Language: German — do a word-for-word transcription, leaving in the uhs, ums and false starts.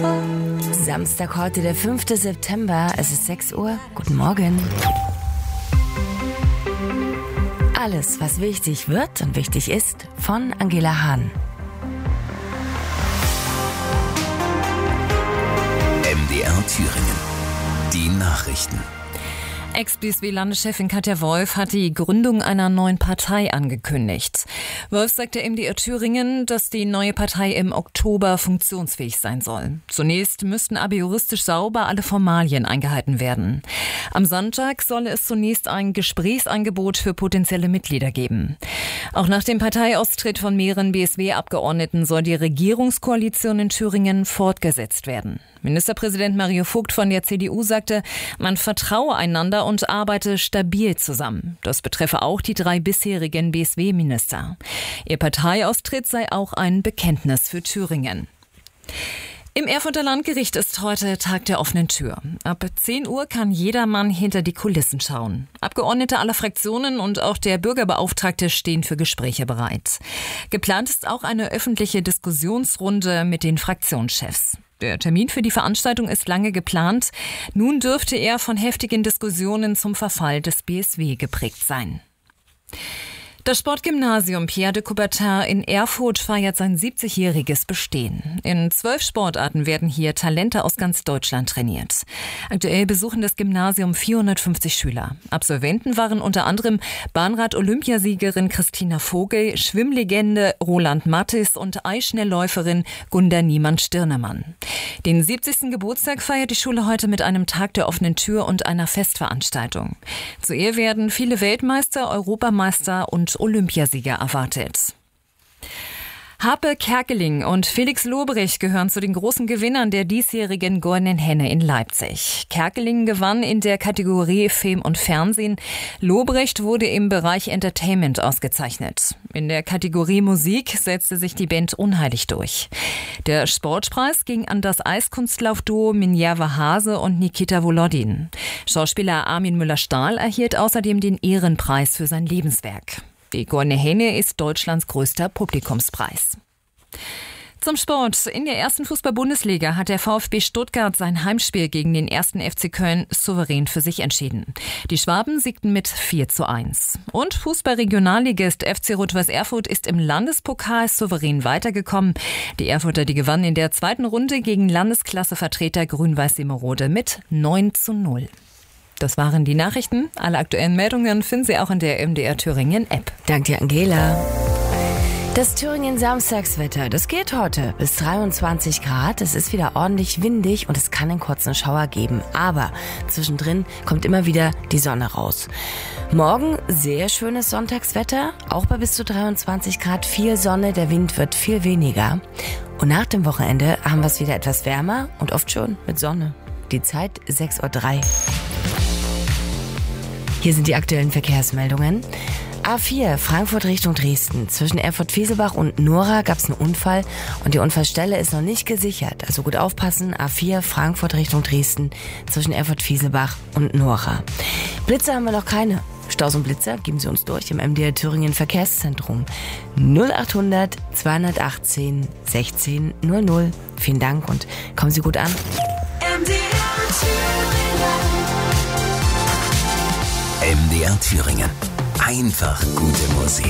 Samstag heute, der fünfte September. Es ist sechs Uhr. Guten Morgen. Alles, was wichtig wird und wichtig ist, von Angela Hahn. M D R Thüringen. Die Nachrichten. Ex-B S W-Landeschefin Katja Wolf hat die Gründung einer neuen Partei angekündigt. Wolf sagt der M D R Thüringen, dass die neue Partei im Oktober funktionsfähig sein soll. Zunächst müssten aber juristisch sauber alle Formalien eingehalten werden. Am Sonntag solle es zunächst ein Gesprächsangebot für potenzielle Mitglieder geben. Auch nach dem Parteiaustritt von mehreren B S W-Abgeordneten soll die Regierungskoalition in Thüringen fortgesetzt werden. Ministerpräsident Mario Vogt von der C D U sagte, man vertraue einander und arbeite stabil zusammen. Das betreffe auch die drei bisherigen B S W-Minister. Ihr Parteiaustritt sei auch ein Bekenntnis für Thüringen. Im Erfurter Landgericht ist heute Tag der offenen Tür. Ab zehn Uhr kann jedermann hinter die Kulissen schauen. Abgeordnete aller Fraktionen und auch der Bürgerbeauftragte stehen für Gespräche bereit. Geplant ist auch eine öffentliche Diskussionsrunde mit den Fraktionschefs. Der Termin für die Veranstaltung ist lange geplant. Nun dürfte er von heftigen Diskussionen zum Verfall des B S W geprägt sein. Das Sportgymnasium Pierre de Coubertin in Erfurt feiert sein siebzigjähriges Bestehen. In zwölf Sportarten werden hier Talente aus ganz Deutschland trainiert. Aktuell besuchen das Gymnasium vierhundertfünfzig Schüler. Absolventen waren unter anderem Bahnrad-Olympiasiegerin Christina Vogel, Schwimmlegende Roland Matthes und Eisschnellläuferin Gunda Niemann-Stirnemann. Den siebzigsten Geburtstag feiert die Schule heute mit einem Tag der offenen Tür und einer Festveranstaltung. Zu ihr werden viele Weltmeister, Europameister und Olympiasieger erwartet. Harpe Kerkeling und Felix Lobrecht gehören zu den großen Gewinnern der diesjährigen Goldenen Henne in Leipzig. Kerkeling gewann in der Kategorie Film und Fernsehen. Lobrecht wurde im Bereich Entertainment ausgezeichnet. In der Kategorie Musik setzte sich die Band unheilig durch. Der Sportpreis ging an das Eiskunstlaufduo Minerva Hase und Nikita Volodin. Schauspieler Armin Müller-Stahl erhielt außerdem den Ehrenpreis für sein Lebenswerk. Die Goldene Henne ist Deutschlands größter Publikumspreis. Zum Sport. In der ersten Fußball-Bundesliga hat der VfB Stuttgart sein Heimspiel gegen den ersten F C Köln souverän für sich entschieden. Die Schwaben siegten mit vier zu eins. Und Fußball-Regionalligist F C Rot-Weiß Erfurt ist im Landespokal souverän weitergekommen. Die Erfurter, die gewannen in der zweiten Runde gegen Landesklassevertreter Grün-Weiß Semerode mit neun zu null. Das waren die Nachrichten. Alle aktuellen Meldungen finden Sie auch in der M D R Thüringen App. Danke dir, Angela. Das Thüringen Samstagswetter, das geht heute bis dreiundzwanzig Grad. Es ist wieder ordentlich windig und es kann einen kurzen Schauer geben. Aber zwischendrin kommt immer wieder die Sonne raus. Morgen sehr schönes Sonntagswetter, auch bei bis zu dreiundzwanzig Grad. Viel Sonne, der Wind wird viel weniger. Und nach dem Wochenende haben wir es wieder etwas wärmer und oft schon mit Sonne. Die Zeit sechs Uhr drei. Hier sind die aktuellen Verkehrsmeldungen. A vier, Frankfurt Richtung Dresden. Zwischen Erfurt-Fieselbach und Nora gab es einen Unfall und die Unfallstelle ist noch nicht gesichert. Also gut aufpassen. A vier, Frankfurt Richtung Dresden. Zwischen Erfurt-Fieselbach und Nora. Blitze haben wir noch keine. Staus und Blitzer geben Sie uns durch im M D R Thüringen Verkehrszentrum. null achthundert zweihundertachtzehn sechzehn null null. Vielen Dank und kommen Sie gut an. M D R Thüringen. M D R Thüringen. Einfach gute Musik.